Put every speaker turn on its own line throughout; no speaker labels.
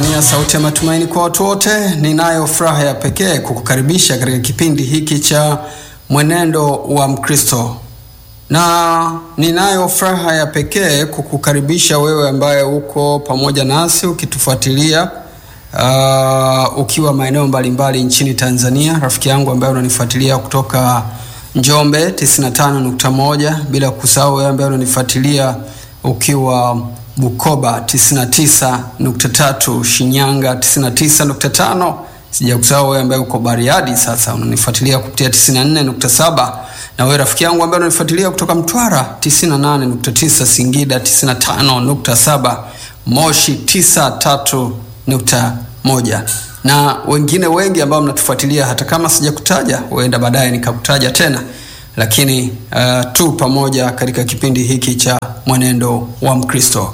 Tanzania, sauti ya matumaini kwa watu wote. Ninayo furaha ya pekee kukukaribisha katika kipindi hiki cha Mwenendo wa Mkristo. Na ninayo furaha ya pekee kukukaribisha wewe ambaye uko pamoja nasi ukitufuatilia ukiwa maeneo mbalimbali nchini Tanzania. Rafiki yangu ambaye unanifuatilia kutoka Njombe 95.1, bila kusahau wewe ambaye unanifuatilia ukiwa Bukoba 99.3, Shinyanga 99.5, sijakusahau wewe ambaye uko Bariadi sasa unanifuatilia kupitia 94.7, na wewe rafiki yangu ambaye unanifuatilia kutoka Mtwara 98.9, Singida 95.7, Moshi 93.1, na wengine wengi ambao mnatufuatilia hata kama sijakutaja, huenda baadaye nikakutaja tena, lakini tu pamoja katika kipindi hiki cha Mwenendo wa Mkristo.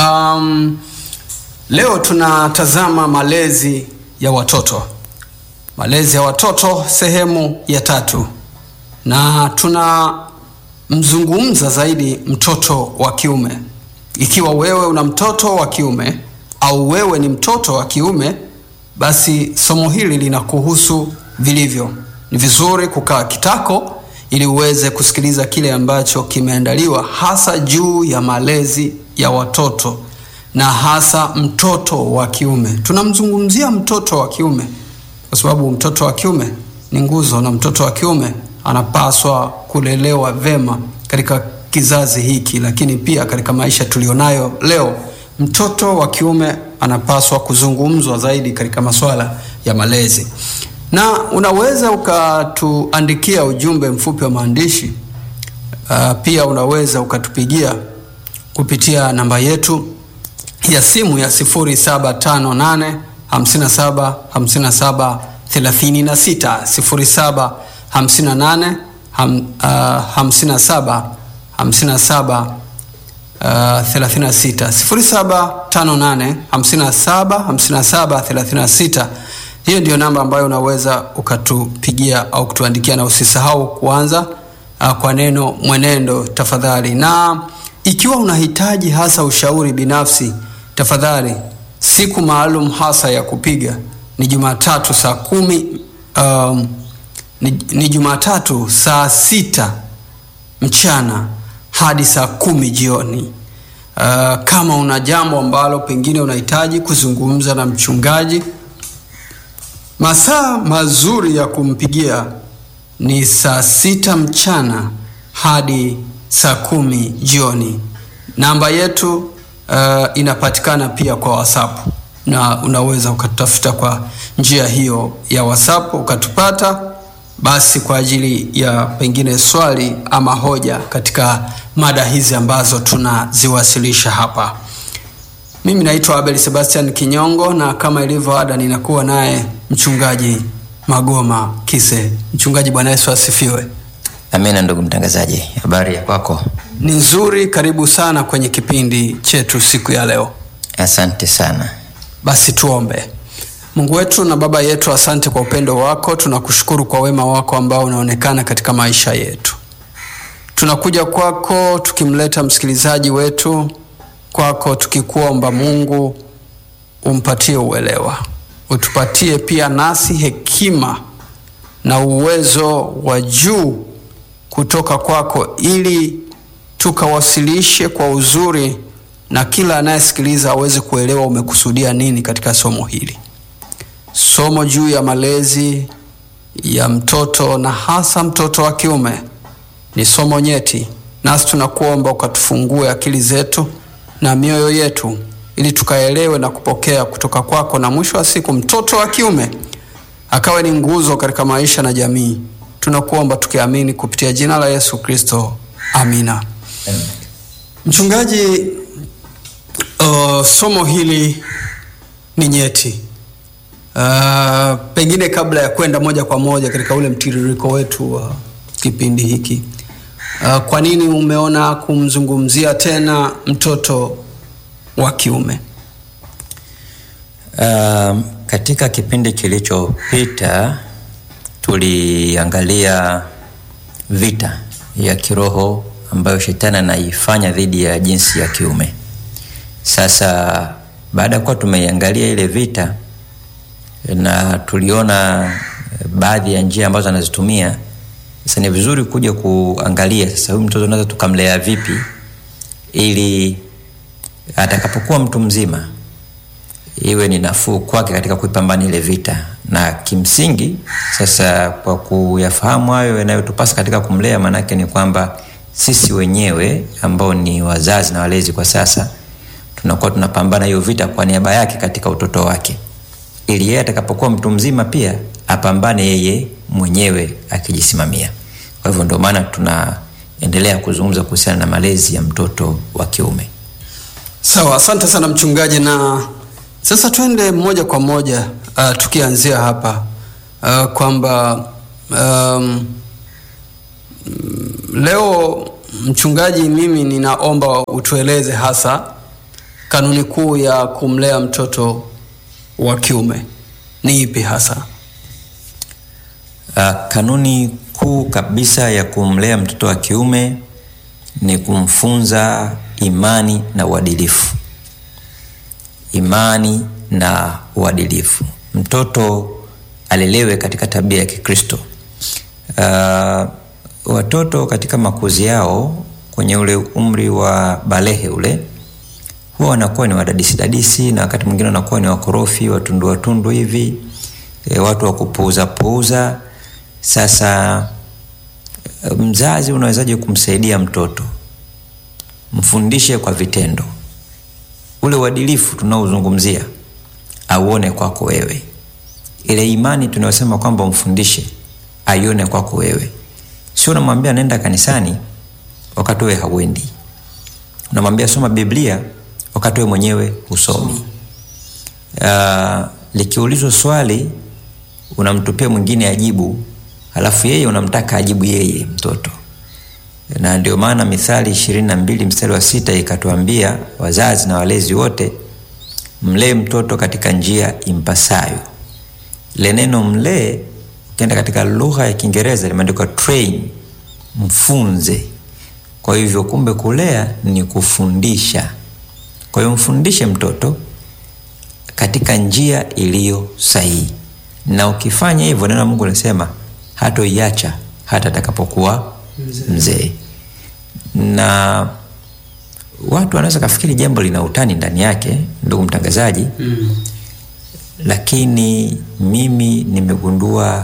Leo tunatazama malezi ya watoto. Malezi ya watoto sehemu ya 3. Na tunamzungumza zaidi mtoto wa kiume. Ikiwa wewe una mtoto wa kiume au wewe ni mtoto wa kiume, basi somo hili linakuhusu vilivyo. Ni vizuri kukaa kitako ili uweze kusikiliza kile ambacho kimeandaliwa hasa juu ya malezi ya watoto na hasa mtoto wa kiume. Tunamzungumzia mtoto wa kiume kwa sababu mtoto wa kiume ni nguzo, na mtoto wa kiume anapaswa kulelewa vema katika kizazi hiki, lakini pia katika maisha tulionayo leo. Mtoto wa kiume anapaswa kuzungumzwa zaidi katika masuala ya malezi. Na unaweza ukatuandikia ujumbe mfupi wa maandishi. Pia unaweza ukatupigia kupitia namba yetu ya simu ya 0758 57 57 36, 0758 57 57 36, 0758 57 57 36. Hiyo ndio namba ambayo unaweza ukatupigia au kutuandikia, na usisahau kuanza kwa neno mwenendo tafadhali. Na ikiwa unahitaji hasa ushauri binafsi, tafadhali siku maalum hasa ya kupiga ni Jumatatu saa 10 ni Jumatatu saa 6 mchana hadi saa 10 jioni. Kama una jambo ambalo pengine unahitaji kuzungumza na mchungaji, masaa mazuri ya kumpigia ni saa 6 mchana hadi saa 10 jioni. Namba yetu inapatikana pia kwa WhatsApp, na unaweza ukatafuta kwa njia hiyo ya WhatsApp ukatupata, basi kwa ajili ya pengine swali ama hoja katika mada hizi ambazo tunaziwasilisha hapa. Mimi naitwa Abel Sebastian Kinyongo, na kama ilivyo ada ninakuwa naye mchungaji Magoma Kise. Mchungaji, Bwana Yesu asifiwe.
Amina ndugu mtangazaji, habari ya kwako?
Ni nzuri, karibu sana kwenye kipindi chetu siku ya leo.
Asante sana.
Basi tuombe. Mungu wetu na Baba yetu, asante kwa upendo wako, tunakushukuru kwa wema wako ambao unaonekana katika maisha yetu. Tunakuja kwako tukimleta msikilizaji wetu kwako, tukikuomba Mungu umpatie uelewa, utupatie pia nasi hekima na uwezo wa juu kutoka kwako, ili tukawasilishe kwa uzuri na kila anayesikiliza aweze kuelewa umekusudia nini katika somo hili. Somo juu ya malezi ya mtoto na hasa mtoto wa kiume ni somo nyeti, nasi tunakuomba ukatufungue akili zetu na mioyo yetu ili tukaelewe na kupokea kutoka kwako, na mwisho wa siku mtoto wa kiume akawe ni nguzo katika maisha na jamii. Tunakuomba tukiamini kupitia jina la Yesu Kristo. Amina.
Amen.
Mchungaji, somo hili ni nyeti. Pengine kabla ya kwenda moja kwa moja katika ule mtiririko wetu wa kipindi hiki, kwa nini umeona kumzungumzia tena mtoto wa kiume?
Katika kipindi kilichopita tuliangalia vita ya kiroho ambayo shetani anaifanya dhidi ya jinsi ya kiume. Sasa baada ya kuwa tumeiangalia ile vita na tuliona baadhi ya njia ambazo anazitumia, sasa ni vizuri kuja kuangalia sasa huyu mtoto tunaweza tukamlea vipi ili atakapokuwa mtu mzima iwe ni nafuu kwake katika kuipambana ile vita. Na kimsingi sasa kwa kuyafahamu hayo yanayotupasa katika kumlea, manake ni kwamba sisi wenyewe ambao ni wazazi na walezi kwa sasa tunakuwa tunapambana hiyo vita kwa niaba yake katika utoto wake, ili yeye atakapokuwa mtu mzima pia apambane yeye mwenyewe akijisimamia. Kwa hivyo ndio maana tunaendelea kuzungumza kuhusiana na malezi ya mtoto wa kiume.
Sawa, asante sana mchungaji. Na sasa twende moja kwa moja tukianzia hapa kwamba leo mchungaji, mimi ninaomba utueleze hasa kanuni kuu ya kumlea mtoto wa kiume ni ipi hasa?
Kanuni kuu kabisa ya kumlea mtoto wa kiume ni kumfunza imani na uadilifu. Imani na uadilifu. Mtoto alelewe katika tabia ya Kikristo. Watoto katika makuzi yao kwenye ule umri wa balehe ule huwa wanakuwa ni wadadisi na wakati mwingine wanakuwa ni wakorofi, watundu hivi, watu wa kupuuza. Sasa mzazi unawezaje kumsaidia mtoto? Mfundishe kwa vitendo. Ule uadilifu tunaozungumzia auone kwako wewe. Ile imani tunayosema kwamba mfundishe aione kwako wewe. Sio unamwambia nenda kanisani wakati wewe hauendi. Unamwambia soma Biblia wakati wewe mwenyewe usomi. Likiulizwa swali unamtupia mwingine ajibu, halafu yeye unamtaka ajibu yeye mtoto. Na ndio maana Mithali 22 mstari wa 6 ikatuambia wazazi na walezi wote mlee mtoto katika njia impasayo. Le neno mlee ukienda katika lugha ya Kiingereza limeandikwa train, mfunze. Kwa hivyo kumbe kulea ni kufundisha. Kwa hiyo mfundishe mtoto katika njia iliyo sahihi. Na ukifanya hivyo neno Mungu linasema hatoiacha hata atakapokuwa mzee. Na watu wanaweza kufikiri jambo lina utani ndani yake, ndugu mtangazaji. Lakini mimi nimegundua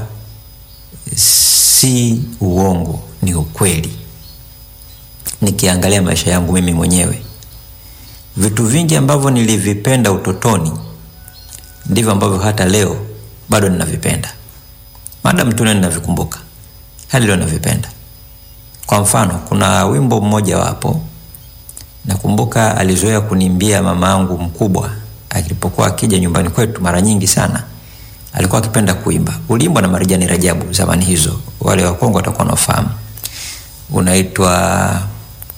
si uongo, ni ukweli. Nikiangalia maisha yangu mimi mwenyewe, vitu vingi ambavyo nilivipenda utotoni ndivyo ambavyo hata leo bado ninavipenda. Madam tu ninavikumbuka, hadi leo ninavipenda. Kwa mfano, kuna wimbo mmoja wapo nakumbuka alizoea kuniimbia mamangu mkubwa alipokuwa akija nyumbani kwetu mara nyingi sana. Alikuwa akipenda kuimba. Uliimbwa na Marijani Rajabu zamani hizo. Wale wa Kongo watakuwa wanafahamu. Unaitwa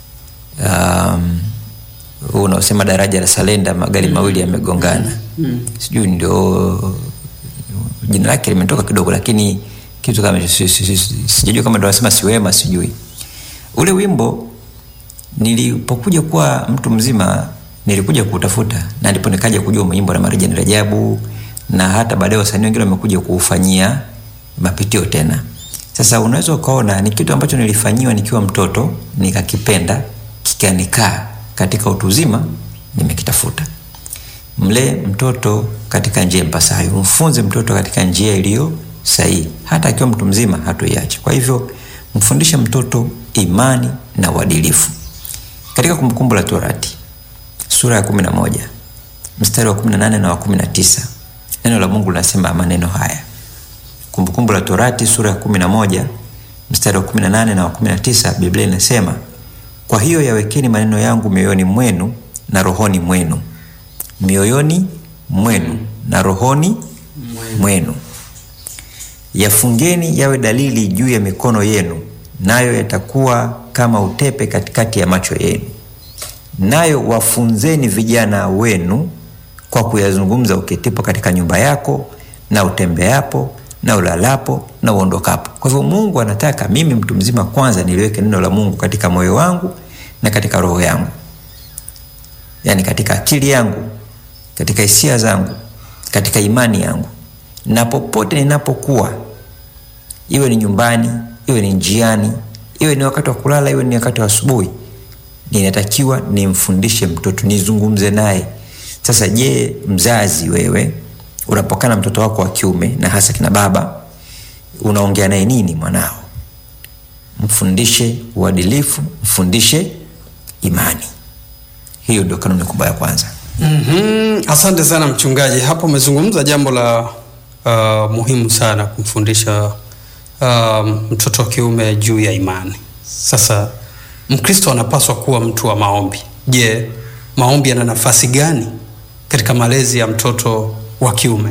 unaosema daraja la Salenda magari mawili yamegongana. Sijui ndio jina lake limetoka kidogo, lakini kitu kama sijui kama ndio wanasema siwema, sijui. Ule wimbo nilipokuja kuwa mtu mzima nilikuja kutafuta, na ndipo nikaja kujua mwimbo na Marijani Rajabu, na hata baadaye wasanii wengine wamekuja kuufanyia mapitio tena. Sasa unaweza ukaona ni kitu ambacho nilifanyiwa nikiwa mtoto, nikakipenda, kikanikaa katika utu uzima, nimekitafuta. Mlee mtoto katika njia impasayo, mfunze mtoto katika njia iliyo sahihi, hata akiwa mtu mzima hatoiache. Kwa hivyo mfundishe mtoto imani na uadilifu. Katika Kumbukumbu la Torati sura ya 11 mstari wa 18 na wa 19 neno la Mungu linasema maneno haya. Kumbukumbu la Torati sura ya 11 mstari wa 18 na wa 19, Biblia inasema, kwa hiyo yawekeni maneno yangu mioyoni mwenu na rohoni mwenu. Mioyoni mwenu na rohoni mwenu. Yafungeni yawe dalili juu ya mikono yenu, nayo yatakuwa kama utepe katikati ya macho yenu. Nayo wafunzeni vijana wenu kwa kuyazungumza uketipo katika nyumba yako, na utembeapo, na ulalapo, na uondokapo. Kwa hivyo Mungu anataka mimi mtu mzima kwanza niliweke neno la Mungu katika moyo wangu na katika roho yangu. Yaani katika akili yangu, katika hisia zangu, katika imani yangu, na popote ninapokuwa, iwe ni nyumbani, iwe ni njiani, iwe ni wakati wa kulala, iwe ni wakati wa asubuhi, ninatakiwa nimfundishe mtoto, nizungumze naye. Sasa je, mzazi wewe unapokana mtoto wako wa kiume, na hasa kina baba, unaongea naye nini mwanao? Mfundishe uadilifu, mfundishe imani. Hiyo ndio kanuni kubwa ya kwanza.
Asante sana mchungaji. Hapo umezungumza jambo la muhimu sana, kumfundisha mtoto wa kiume juu ya imani. Sasa Mkristo anapaswa kuwa mtu wa maombi. Je, maombi yana nafasi gani katika malezi ya mtoto wa kiume?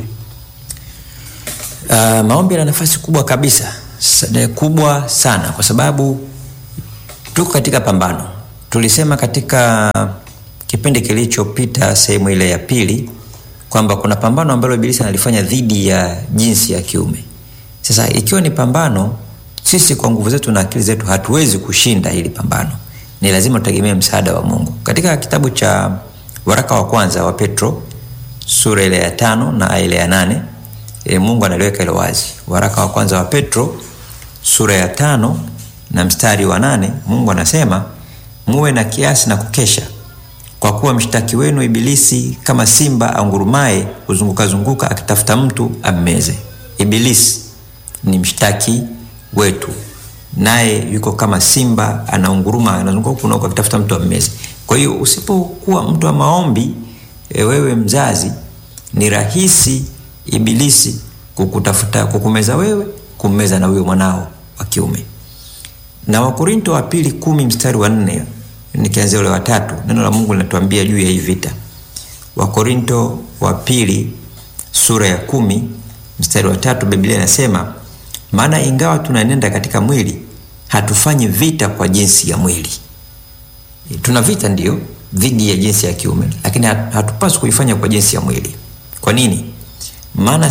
Maombi yana nafasi kubwa kabisa, kubwa sana, kwa sababu tuko katika pambano. Tulisema katika kipindi kilichopita, sehemu ile ya pili, kwamba kuna pambano ambalo Ibilisi analifanya dhidi ya jinsi ya kiume. Sasa ikiwa ni pambano, sisi kwa nguvu zetu na akili zetu hatuwezi kushinda hili pambano. Ni lazima tutegemee msaada wa Mungu. Katika kitabu cha waraka wa kwanza wa Petro, sura ile ya 5 na ile ya 8, Mungu analiweka hilo wazi. Waraka wa kwanza wa Petro, sura ya 5 na mstari wa 8, Mungu anasema, muwe na kiasi na kukesha, kwa kuwa mshtaki wenu Ibilisi kama simba angurumaye huzunguka akitafuta mtu ammeze. Ibilisi ni mshtaki wetu, naye yuko kama simba anaunguruma, anazunguka huko na huko akitafuta mtu ammeze. Kwa hiyo usipokuwa mtu wa maombi, wewe mzazi, ni rahisi Ibilisi kukutafuta, kukumeza wewe, kummeza na huyo mwanao wa kiume. Na Wakorinto wa pili 10 mstari wa 4, nikianzia ule wa 3, neno la Mungu linatuambia juu ya hii vita. Wakorinto wa pili sura ya 10 mstari wa 3, Biblia inasema, maana ingawa tunaenenda katika mwili, hatufanyi vita kwa jinsi ya mwili. Tuna vita ndio dhidi ya jinsi ya kiume, lakini hatupaswi kuifanya kwa jinsi ya mwili. Kwa nini? Maana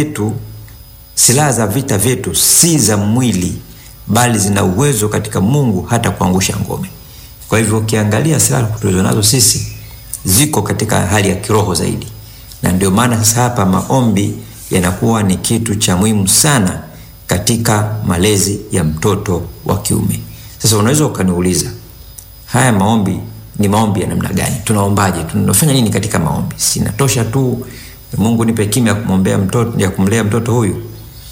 silaha za vita vyetu si za mwili, bali zina uwezo katika Mungu hata kuangusha ngome. Kwa hivyo ukiangalia silaha tulizo nazo sisi ziko katika hali ya kiroho zaidi. Na ndio maana sasa hapa maombi yanakuwa ni kitu cha muhimu sana katika malezi ya mtoto wa kiume. Sasa unaweza ukaniuliza, haya maombi ni maombi ya namna gani? Tunaombaje? Tunafanya nini katika maombi? Sinatosha tu Mungu nipe kimya kumwombea mtoto, ya kumlea mtoto huyu.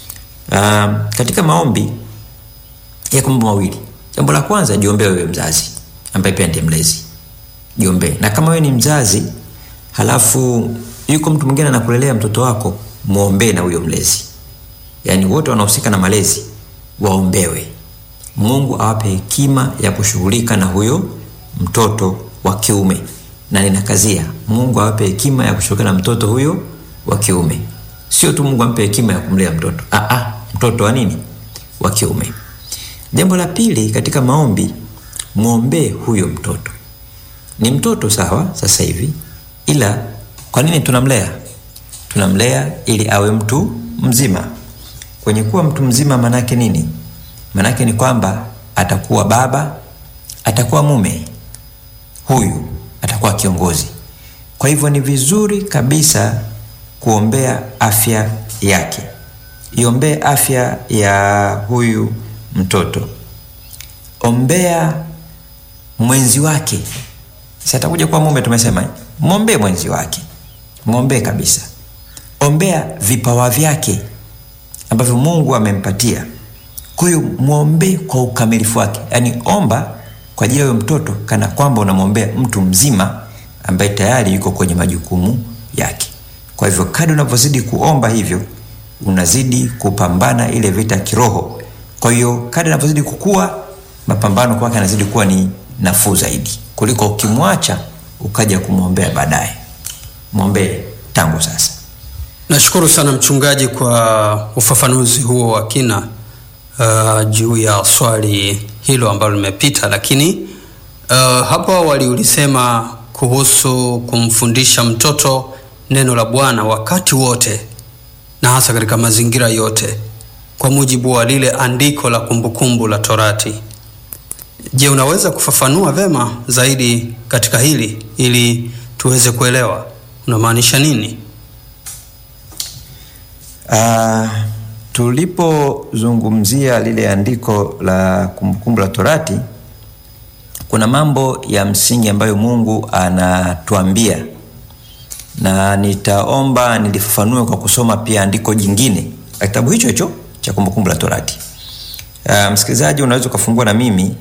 Katika maombi yako mambo mawili. Jambo la kwanza, jiombee wewe mzazi ambaye pia ndiye mlezi. Jiombee. Na kama wewe ni mzazi halafu yuko mtu mwingine anakulelea mtoto wako, muombe na huyo mlezi. Yaani wote wanahusika na malezi waombewe. Mungu awape hekima ya kushughulika na huyo mtoto wa kiume. Na ninakazia, Mungu awape hekima ya kushughulika na mtoto huyo wa kiume. Sio tu Mungu ampe hekima ya kumlea mtoto. Mtoto wa nini? Wa kiume. Jambo la pili katika maombi, muombe huyo mtoto. Ni mtoto sawa sasa hivi, ila kwa nini tunamlea? Tunamlea ili awe mtu mzima. Kwenye kuwa mtu mzima manake nini? Manake ni kwamba atakuwa baba, atakuwa mume, huyu atakuwa kiongozi. Kwa hivyo ni vizuri kabisa kuombea afya yake. Iombee afya ya huyu mtoto. Ombea mwenzi wake. Sasa atakuja kwa mume, tumesema muombe mwenzi wake. Muombe kabisa. Ombea vipawa vyake ambavyo Mungu amempatia. Kwa hiyo muombe kwa ukamilifu wake. Yaani omba kwa ajili ya mtoto kana kwamba unamwombea mtu mzima ambaye tayari yuko kwenye majukumu yake. Kwa hivyo kadri unavyozidi kuomba hivyo, unazidi kupambana ile vita kiroho. Kwa hiyo kadri unavyozidi kukua, mapambano kwake yanazidi kuwa ni nafuu zaidi kuliko ukimwacha ukaja kumwombea baadaye. Muombe tangu sasa.
Nashukuru sana mchungaji kwa ufafanuzi huo wa kina juu ya swali hilo ambalo limepita, lakini hapo awali ulisema kuhusu kumfundisha mtoto neno la Bwana wakati wote na hasa katika mazingira yote kwa mujibu wa lile andiko la Kumbukumbu la Torati. Je, unaweza kufafanua vema zaidi katika hili ili tuweze kuelewa? unamaanisha nini?
Tulipozungumzia lile andiko la Kumbukumbu la Torati, kuna mambo ya msingi ambayo Mungu anatuambia, na nitaomba nilifafanue kwa kusoma pia andiko jingine la kitabu hicho hicho cha Kumbukumbu la Torati. Msikilizaji, unaweza kufungua na mimi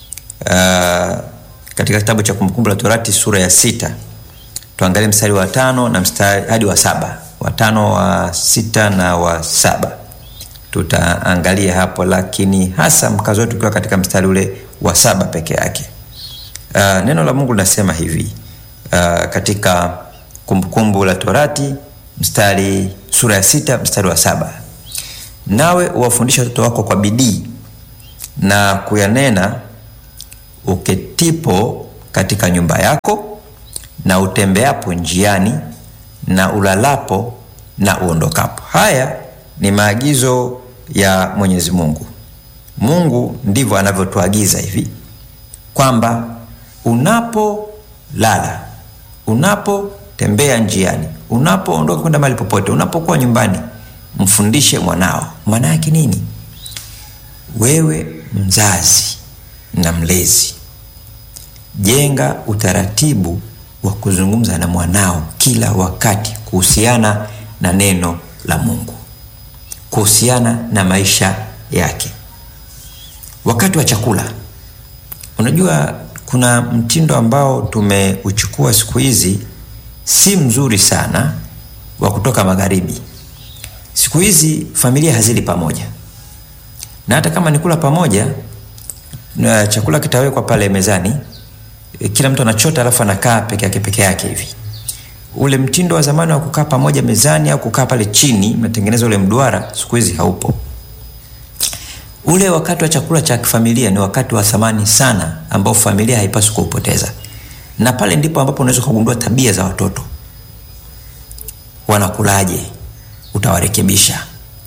katika kitabu cha Kumbukumbu la Torati sura ya 6. Tuangalie mstari wa 5 na mstari hadi wa 7. Wa 5, wa 6 na wa 7. Tutaangalia hapo, lakini hasa mkazo wetu ukiwa katika mstari ule wa 7 peke yake. Neno la Mungu linasema hivi katika Kumbukumbu la Torati sura ya 6 mstari wa 7. Nawe uwafundisha watoto wako kwa bidii na kuyanena uketipo katika nyumba yako na utembeapo njiani na ulalapo na uondokapo. Haya ni maagizo ya Mwenyezi Mungu. Mungu ndivyo anavyotuagiza hivi kwamba unapolala, unapotembea njiani, unapoondoka kwenda mahali popote, unapokuwa nyumbani, mfundishe mwanao. Maana yake nini? Wewe mzazi na mlezi, jenga utaratibu wa kuzungumza na mwanao kila wakati kuhusiana na neno la Mungu, kuhusiana na maisha yake. Wakati wa chakula, unajua kuna mtindo ambao tumeuchukua siku hizi si mzuri sana, wa kutoka magharibi. Siku hizi familia hazili pamoja, na hata kama ni kula pamoja, na chakula kitawekwa pale mezani, kila mtu anachota alafu anakaa peke yake hivi. Ule mtindo wa zamani wa kukaa pamoja mezani au kukaa pale chini umetengeneza ule mduara, siku hizi haupo. Ule wakati wa chakula cha familia ni wakati wa thamani sana ambao familia haipaswi kupoteza. Na pale ndipo ambapo unaweza kugundua tabia za watoto. Wanakulaje? Utawarekebisha.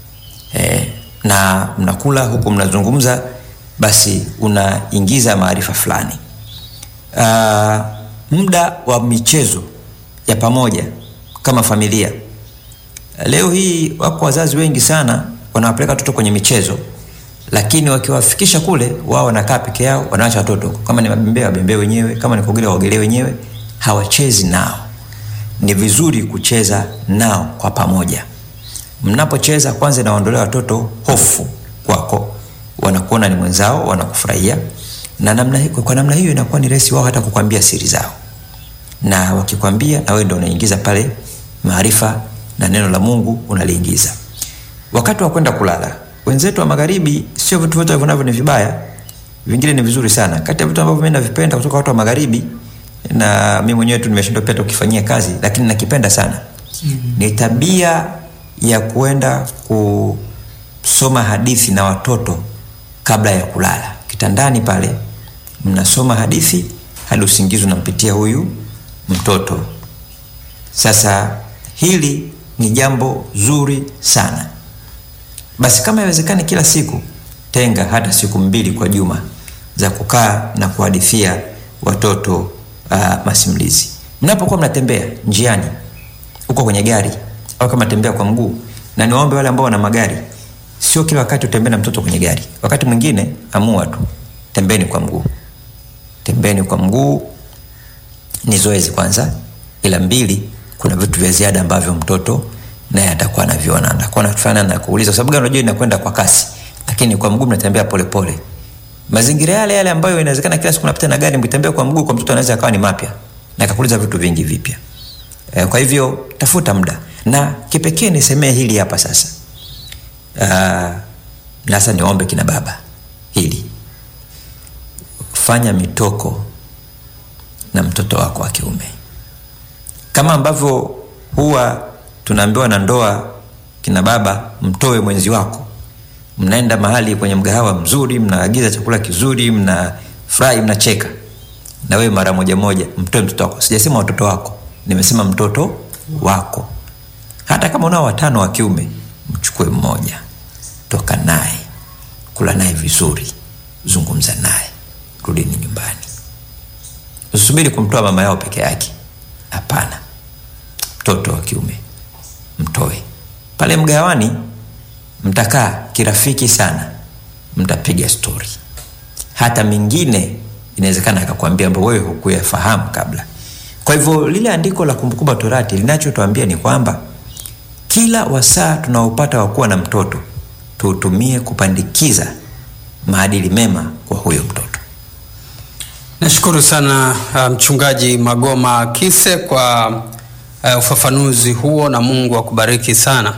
Na mnakula huku mnazungumza, basi unaingiza maarifa fulani. Muda wa michezo ya pamoja kama familia. Leo hii wako wazazi wengi sana wanawapeleka watoto kwenye michezo, lakini wakiwafikisha kule wao wanakaa peke yao, wanaacha watoto. Kama ni mabembea wabembee wenyewe, kama ni kuogelea waogelee wenyewe, hawachezi nao. Ni vizuri kucheza nao kwa pamoja. Mnapocheza kwanza inawaondolea watoto hofu kwako, wanakuona ni mwenzao, wanakufurahia, na kwa namna hiyo inakuwa ni rahisi wao hata kukwambia siri zao. Na wakikwambia, na wewe ndio unaingiza pale maarifa na neno la Mungu unaliingiza. Wakati wa kwenda kulala, wenzetu wa magharibi sio vitu vyote vinavyo ni vibaya, vingine ni vizuri sana. Kati ya vitu ambavyo mimi navipenda kutoka watu wa magharibi, na mimi mwenyewe tu nimeshindwa pia tukifanyia kazi, lakini nakipenda sana, ni tabia ya kuenda kusoma hadithi na watoto kabla ya kulala. Kitandani pale mnasoma hadithi hadi usingizi unampitia huyu mtoto. Sasa hili ni jambo zuri sana. Basi kama inawezekana kila siku, tenga hata siku 2 kwa juma za kukaa na kuhadithia watoto masimulizi. Mnapokuwa mnatembea njiani, uko kwenye gari au kama tembea kwa mguu, na niwaombe wale ambao wana magari, sio kila wakati utembee na mtoto kwenye gari. Wakati mwingine amua tu tembeni kwa mguu. Tembeni kwa mguu ni zoezi kwanza, ila 2 kuna vitu vya ziada ambavyo mtoto naye atakuwa anaviona, anakuwa anafanya na kuuliza sababu gani unajua inakwenda kwa kasi, lakini kwa mguu mnatembea polepole. Mazingira yale ambayo inawezekana kila siku unapita na gari, mkitembea kwa mguu, kwa mtoto anaweza akawa ni mapya na akakuuliza vitu vingi vipya. Kwa hivyo tafuta muda. Na kipekee nisemee hili hapa sasa. Nasa niombe kina baba hili. Fanya mitoko na mtoto wako wa kiume. Kama ambavyo huwa tunaambiwa na ndoa, kina baba, mtoe mwenzi wako. Mnaenda mahali kwenye mgahawa mzuri, mnaagiza chakula kizuri, mnafurahi, mnacheka. Na wewe mara moja mtoe mtoto wako. Sijasema watoto wako, nimesema mtoto wako. Hata kama unao 5 wa kiume, mchukue mmoja, toka naye, kula naye vizuri, zungumza naye, rudini nyumbani. Usubiri kumtoa mama yao peke yake. Hapana. mtoto wa kiume, mtoe pale mgawani, mtakaa kirafiki sana, mtapiga story. Hata mingine inawezekana akakwambia ambapo wewe hukuyafahamu kabla. Kwa hivyo lile andiko la Kumbukumbu la Torati linachotuambia ni kwamba kila wasaa tunaopata wa kuwa na mtoto tuutumie kupandikiza maadili mema kwa huyo mtoto.
Nashukuru sana Mchungaji Magoma Kise kwa ufafanuzi huo, na Mungu akubariki sana.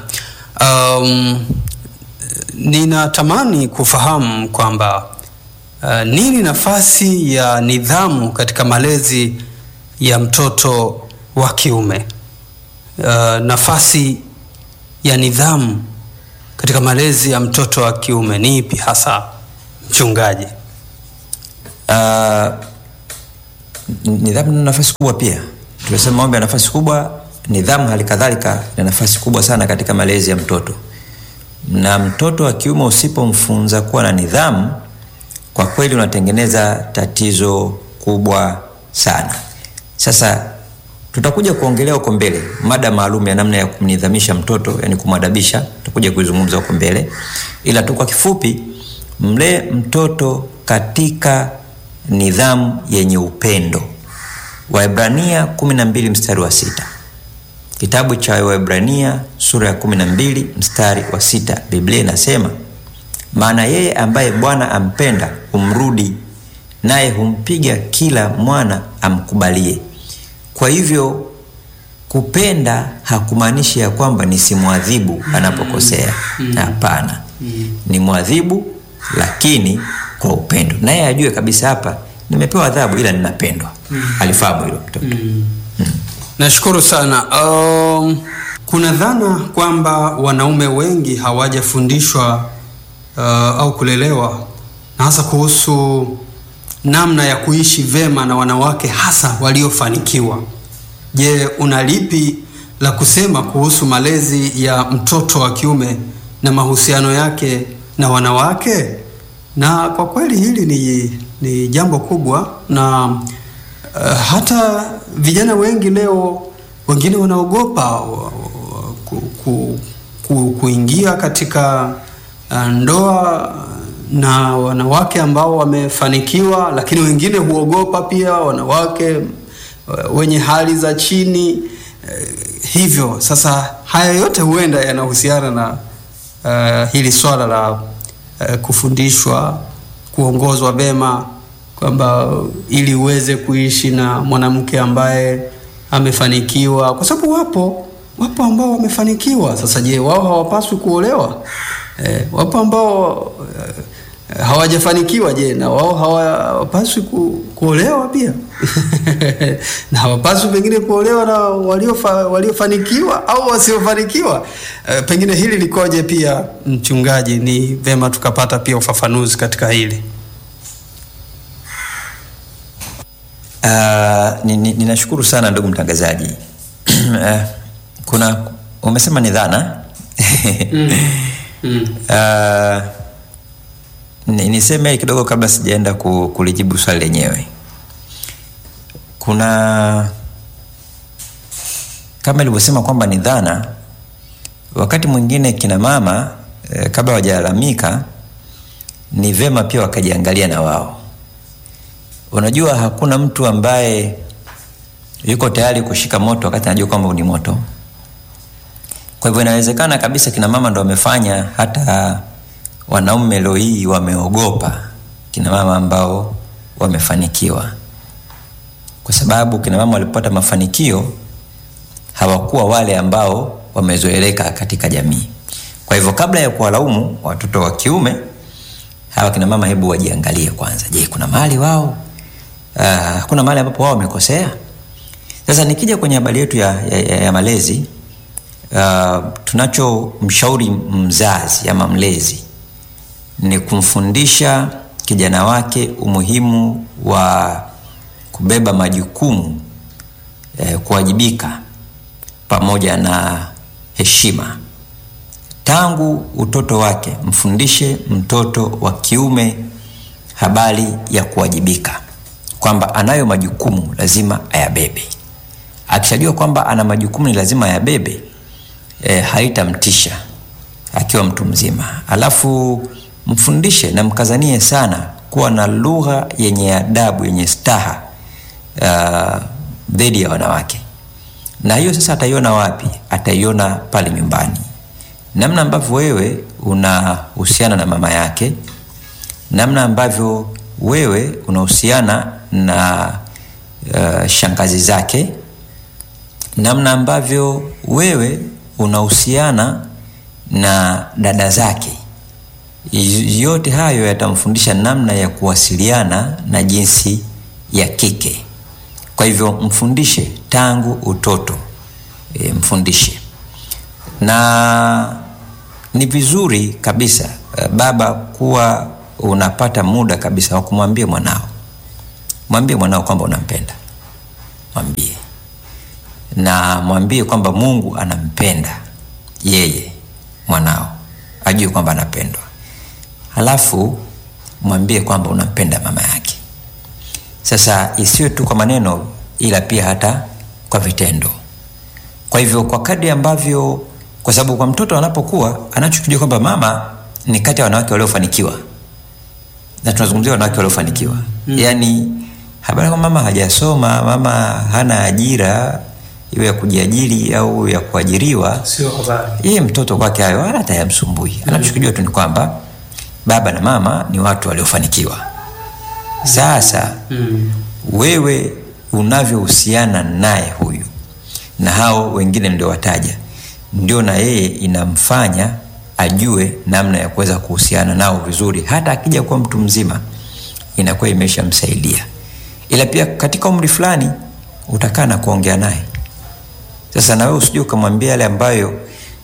Ninatamani kufahamu kwamba nini nafasi ya nidhamu katika malezi ya mtoto wa kiume? Nafasi ya nidhamu katika malezi ya mtoto wa kiume ni ipi hasa, mchungaji?
Nidhamu ina nafasi kubwa pia. Tunasema mambo ya nafasi kubwa, nidhamu hali kadhalika ina nafasi kubwa sana katika malezi ya mtoto. Na mtoto wa kiume usipomfunza kuwa na nidhamu, kwa kweli unatengeneza tatizo kubwa sana. Sasa tutakuja kuongelea huko mbele mada maalum ya namna ya kumnidhamisha mtoto, yani kumadabisha, tutakuja kuizungumza huko mbele. Ila tu kwa kifupi, mlee mtoto katika nidhamu yenye upendo. Waebrania 12 mstari wa 6. Kitabu cha Waebrania sura ya 12 mstari wa 6, Biblia inasema, maana yeye ambaye Bwana ampenda humrudi, naye humpiga kila mwana amkubalie. Kwa hivyo kupenda hakumaanishi ya kwamba nisimwadhibu anapokosea. Hapana. Ni mwadhibu lakini kwa upendo. Naye ajue kabisa hapa nimepewa adhabu ila ninapendwa. Alifahamu hilo mtoto.
Nashukuru sana. Kuna dhana kwamba wanaume wengi hawajafundishwa au kulelewa na hasa kuhusu namna ya kuishi vema na wanawake hasa waliofanikiwa. Je, unalipi la kusema kuhusu malezi ya mtoto wa kiume na mahusiano yake na wanawake? Na kwa kweli hili ni jambo kubwa, na hata vijana wengi leo, wengine wanaogopa kuingia katika ndoa na wanawake ambao wamefanikiwa, lakini wengine huogopa pia wanawake wenye hali za chini. Hivyo sasa haya yote huenda yanahusiana na hili swala la kufundishwa, kuongozwa vema, kwamba ili uweze kuishi na mwanamke ambaye amefanikiwa, kwa sababu wapo ambao wamefanikiwa. Sasa je, wao hawapaswi kuolewa? Wapo ambao hawajafanikiwa, je, na wao hawapaswi kuolewa pia? Na hawapaswi pengine kuolewa na waliofanikiwa au wasiofanikiwa? Pengine hili likoje pia, mchungaji? Ni vema tukapata pia ufafanuzi katika hili.
Ninashukuru sana ndugu mtangazaji. Kuna umesema ni dhana. Niseme kidogo kabla sijaenda kulijibu swali lenyewe. Kuna, kama nilivyosema kwamba ni dhana, wakati mwingine kina mama kabla hawajalalamika ni vema pia wakajiangalia na wao. Unajua hakuna mtu ambaye yuko tayari kushika moto wakati anajua kwamba ni moto. Kwa hivyo inawezekana kabisa kina mama ndo wamefanya hata wanaume leo hii wameogopa kina mama ambao wamefanikiwa. Kwa sababu kina mama walipata mafanikio hawakuwa wale ambao wamezoeleka katika jamii. Kwa hivyo kabla ya kuwalaumu watoto wa kiume, hawa kina mama hebu wajiangalie kwanza. Je, kuna mahali wao kuna mahali ambapo wao wamekosea? Sasa nikija kwenye habari yetu ya malezi, tunachomshauri mzazi ama mlezi ni kumfundisha kijana wake umuhimu wa kubeba majukumu, kuwajibika pamoja na heshima. Tangu utoto wake mfundishe mtoto wa kiume habari ya kuwajibika, kwamba anayo majukumu lazima ayabebe. Akishajua kwamba ana majukumu ni lazima yabebe, haitamtisha akiwa mtu mzima. Alafu mfundishe na mkazanie sana kuwa na lugha yenye adabu, yenye staha dhidi ya wanawake. Na hiyo sasa ataiona wapi? Ataiona pale nyumbani. Namna ambavyo wewe unahusiana na mama yake, namna ambavyo wewe unahusiana na shangazi zake, namna ambavyo wewe unahusiana na dada zake, yote hayo yatamfundisha namna ya kuwasiliana na jinsi ya kike. Kwa hivyo mfundishe tangu utoto, mfundishe. Na ni vizuri kabisa baba kuwa unapata muda kabisa wa kumwambia mwanao. Mwambie mwanao kwamba unampenda. Mwambie. Na mwambie kwamba Mungu anampenda yeye mwanao. Ajue kwamba anapendwa. Halafu mwambie kwamba unampenda mama yake. Sasa isiwe tu kwa maneno, ila pia hata kwa vitendo. Kwa hivyo kwa kadri ambavyo, kwa sababu kwa mtoto anapokuwa anachokijua kwamba mama ni kati ya wanawake waliofanikiwa. Na tunazungumzia wanawake waliofanikiwa. Yaani habari kwamba mama hajasoma, mama hana ajira, iwe ya kujiajiri au ya kuajiriwa,
sio habari.
Yeye mtoto kwake hayo wala hayamsumbui. Anachokijua tu ni kwamba baba na mama ni watu waliofanikiwa. Sasa wewe unavyohusiana naye huyu na hao wengine ndio wataja, ndio na yeye inamfanya ajue namna ya kuweza kuhusiana nao vizuri. Hata akija kuwa mtu mzima inakuwa imeshamsaidia. Ila pia katika umri fulani utakaa na kuongea naye. Sasa na wewe usije ukamwambia yale ambayo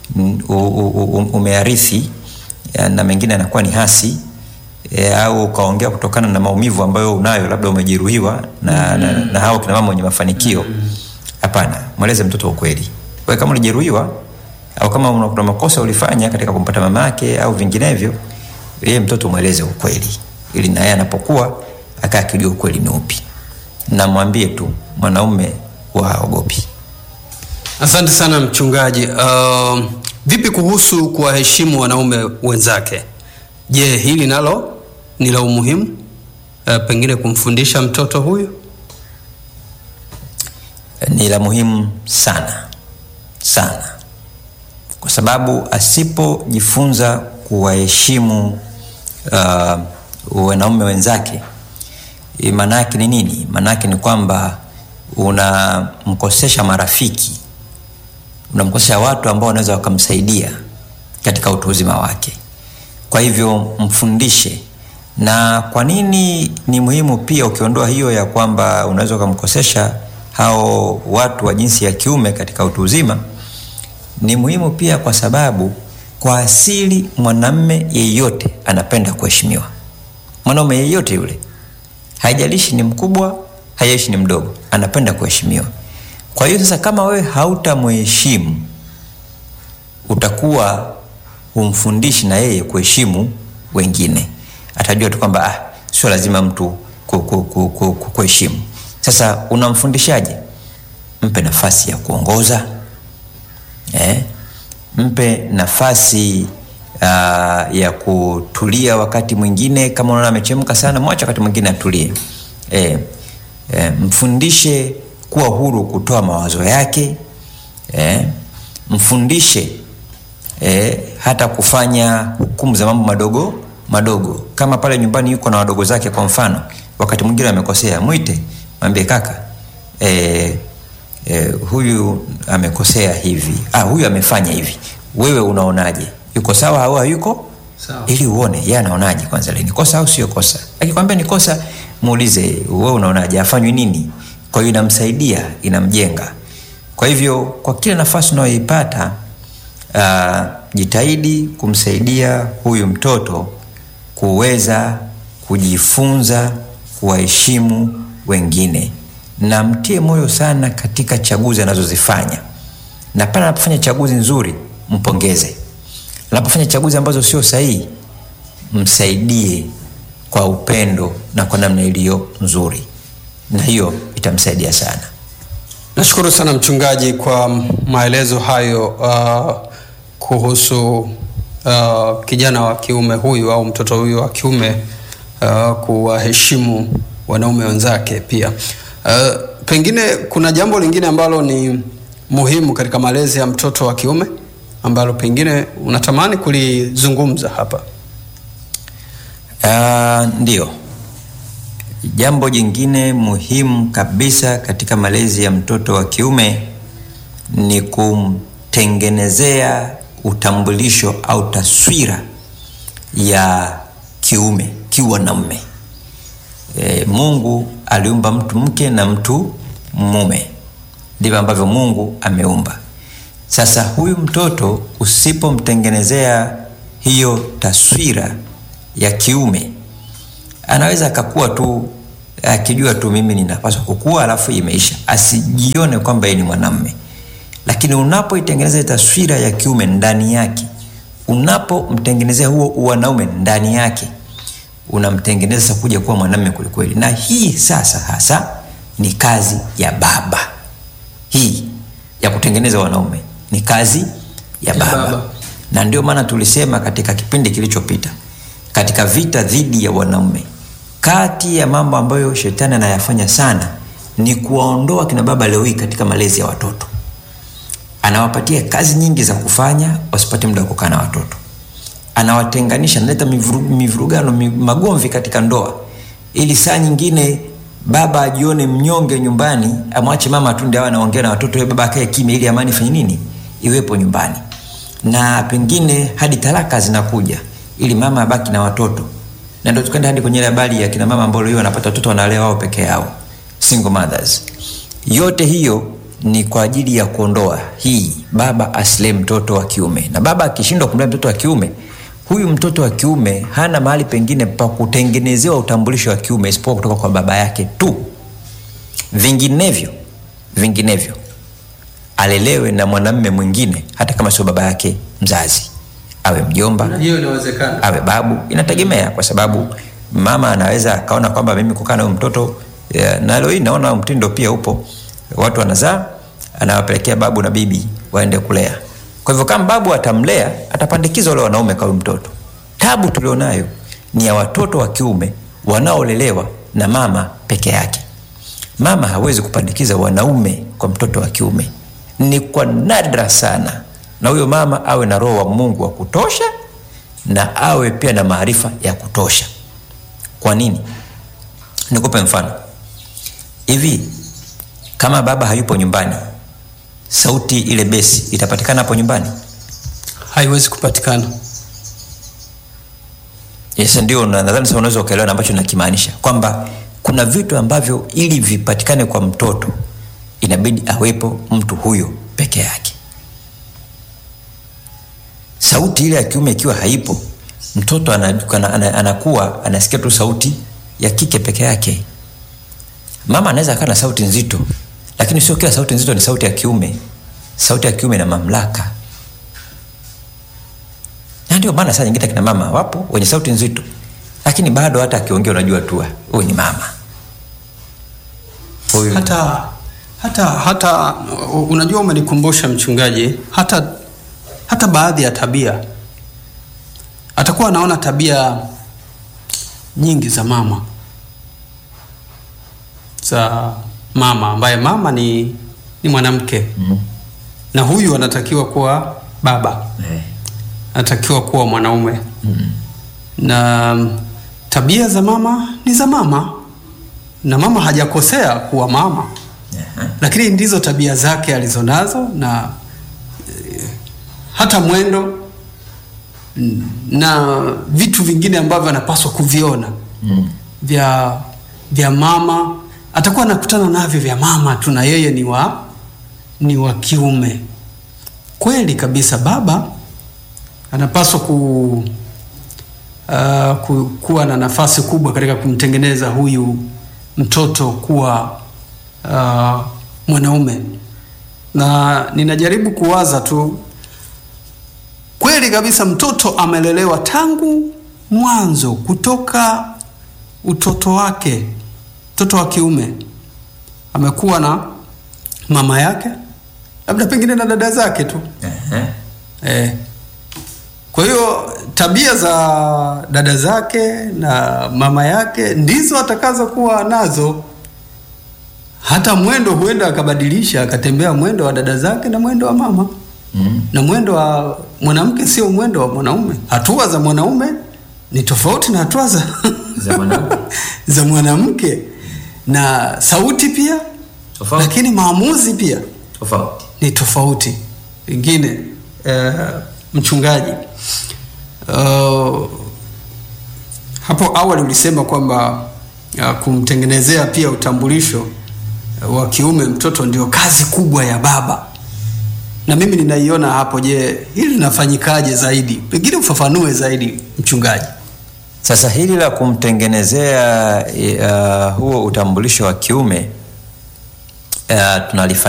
umearithi, na mengine yanakuwa ni hasi, au ukaongea kutokana na maumivu ambayo unayo, labda umejeruhiwa na hao kina mama wenye mafanikio. Hapana, mweleze mtoto ukweli. Wewe kama ulijeruhiwa au kama kuna makosa ulifanya katika kumpata mama yake au vinginevyo, yeye mtoto mweleze ukweli, ili naye anapokuwa akakijua ukweli ni upi. Na mwambie tu mwanaume waogopi.
Asante sana mchungaji. Vipi kuhusu kuwaheshimu wanaume wenzake? Je, hili nalo ni la umuhimu pengine kumfundisha mtoto huyu?
Ni la muhimu sana sana, kwa sababu asipojifunza kuwaheshimu wanaume wenzake, manake ni nini? Manake ni kwamba unamkosesha marafiki, unamkosesha watu ambao wanaweza wakamsaidia katika utu uzima wake. Kwa hivyo mfundishe. Na kwa nini ni muhimu pia, ukiondoa hiyo ya kwamba unaweza kumkosesha hao watu wa jinsi ya kiume katika utu uzima, ni muhimu pia kwa sababu kwa asili mwanamume yeyote anapenda kuheshimiwa. Mwanaume yeyote yule, haijalishi ni mkubwa, haijalishi ni mdogo, anapenda kuheshimiwa. Kwa hiyo sasa kama wewe hautamheshimu, utakuwa humfundishi na yeye kuheshimu wengine. Atajua tu kwamba sio lazima mtu kuheshimu. Sasa unamfundishaje? Mpe nafasi ya kuongoza. Mpe nafasi ya kutulia wakati mwingine. Kama unaona amechemka sana, mwacha wakati mwingine atulie. Mfundishe kuwa huru kutoa mawazo yake. Mfundishe hata kufanya hukumu za mambo madogo madogo. Kama pale nyumbani yuko na wadogo zake, kwa mfano, wakati mwingine amekosea, mwite, mwambie kaka, huyu amekosea hivi, huyu amefanya hivi, wewe unaonaje? Yuko sawa au hayuko sawa? Ili uone yeye anaonaje kwanza, ni kosa au sio kosa. Akikwambia ni kosa, muulize, wewe unaonaje, afanywe nini? Kwa hiyo inamsaidia, inamjenga. Kwa hivyo kwa kila nafasi unayoipata, jitahidi kumsaidia huyu mtoto kuweza kujifunza kuwaheshimu wengine, na mtie moyo sana katika chaguzi anazozifanya. Na pale anapofanya chaguzi nzuri, mpongeze. Anapofanya chaguzi ambazo sio sahihi, msaidie kwa upendo na kwa namna iliyo nzuri, na hiyo itamsaidia sana.
Nashukuru sana mchungaji kwa maelezo hayo kuhusu kijana wa kiume huyu au mtoto huyu wa kiume kuwaheshimu wanaume wenzake pia. Pengine kuna jambo lingine ambalo ni muhimu katika malezi ya mtoto wa kiume ambalo pengine unatamani kulizungumza hapa.
Ndio. Jambo jingine muhimu kabisa katika malezi ya mtoto wa kiume ni kumtengenezea utambulisho au taswira ya kiume, kiwanaume. Mungu aliumba mtu mke na mtu mume. Ndivyo ambavyo Mungu ameumba. Sasa huyu mtoto usipomtengenezea hiyo taswira ya kiume, anaweza akakua tu akijua tu mimi ninapaswa kukua alafu imeisha, asijione kwamba yeye ni mwanamume. Lakini unapoitengeneza taswira ya kiume ndani yake, unapomtengenezea huo wanaume ndani yake, unamtengeneza kuja kuwa mwanamume kweli. Na hii sasa hasa ni kazi ya baba. Hii ya kutengeneza wanaume ni kazi ya baba. Na ndio maana tulisema katika kipindi kilichopita, katika vita dhidi ya wanaume, kati ya mambo ambayo shetani anayafanya sana ni kuwaondoa kina baba leo hii katika malezi ya watoto. Anawapatia kazi nyingi za kufanya, wasipate muda wa kukaa na watoto. Anawatenganisha, analeta mivurugano, magomvi katika ndoa, ili saa nyingine baba ajione mnyonge nyumbani, amwache mama atunde awe anaongea na watoto, baba akae kimya ili amani fanye nini? Iwepo nyumbani. Na pengine hadi talaka zinakuja ili mama abaki na watoto. Na ndio tukaenda hadi kwenye habari ya kina mama ambao leo wanapata watoto wanalea wao peke yao, single mothers. Yote hiyo ni kwa ajili ya kuondoa hii baba asile mtoto wa kiume. Na baba akishindwa kumlea mtoto wa kiume, huyu mtoto wa kiume hana mahali pengine pa kutengenezewa utambulisho wa kiume isipokuwa kutoka kwa baba yake tu. Vinginevyo alelewe na mwanamume mwingine, hata kama sio baba yake mzazi, awe mjomba,
hiyo inawezekana,
awe babu, inategemea. Kwa sababu mama anaweza akaona kwamba mimi kukaa na mtoto, na leo hii naona mtindo pia upo, watu wanazaa anawapelekea babu na bibi waende kulea. Kwa hivyo kama babu atamlea, atapandikiza wale wanaume kwa mtoto. Tabu tulionayo ni ya watoto wa kiume wanaolelewa na mama peke yake. Mama hawezi kupandikiza wanaume kwa mtoto wa kiume, ni kwa nadra sana. Na huyo mama awe na roho wa Mungu wa kutosha na awe pia na maarifa ya kutosha. Kwa nini? Nikupe mfano. Hivi kama baba hayupo nyumbani, sauti ile besi itapatikana hapo nyumbani?
Haiwezi kupatikana.
Yes, ndio nadhani sasa unaweza kuelewa ambacho nakimaanisha, kwamba kuna vitu ambavyo ili vipatikane kwa mtoto inabidi awepo mtu huyo peke yake. Sauti ile ya kiume ikiwa haipo, mtoto anakuwa anasikia tu sauti ya kike peke yake. Mama anaweza akawa na sauti nzito, lakini sio kila sauti nzito ni sauti ya kiume. Sauti ya kiume na mamlaka. Na ndio maana saa nyingine kina mama wapo wenye sauti nzito, lakini bado hata akiongea unajua tu huyu ni mama. Huyu
hata unajua, umenikumbusha mchungaji, hata baadhi ya tabia atakuwa anaona tabia nyingi za mama ambaye mama ni mwanamke. Na huyu anatakiwa kuwa baba, anatakiwa kuwa mwanaume. Na tabia za mama ni za mama, na mama hajakosea kuwa mama, lakini ndizo tabia zake alizonazo, na hata mwendo na vitu vingine ambavyo anapaswa kuviona vya mama atakuwa anakutana navyo vya mama tu, na yeye ni wa kiume. Kweli kabisa, baba anapaswa kuwa na nafasi kubwa katika kumtengeneza huyu mtoto kuwa mwanaume. Na ninajaribu kuwaza tu, kweli kabisa mtoto amelelewa tangu mwanzo, kutoka utoto wake, mtoto wa kiume amekuwa mama yake, labda pengine na dada zake tu. Kwa hiyo tabia za dada zake na mama yake ndizo atakazo kuwa nazo. Hata mwendo huenda akabadilisha, akatembea mwendo wa dada zake na mwendo wa mama. Na mwendo wa mwanamke sio mwendo wa mwanaume. Hatua za mwanaume ni tofauti na hatua za mwanamke. Na sauti pia tofauti. Lakini maamuzi pia tofauti. Ni tofauti. Wengine mchungaji, hapo awali ulisema kwamba kumtengenezea pia utambulisho wa kiume mtoto ndio kazi kubwa ya baba, na mimi ninaiona hapo. Je, hili linafanyikaje zaidi? Pengine ufafanue zaidi mchungaji.
Sasa hili la kumtengenezea huo utambulisho wa kiume tunalifanya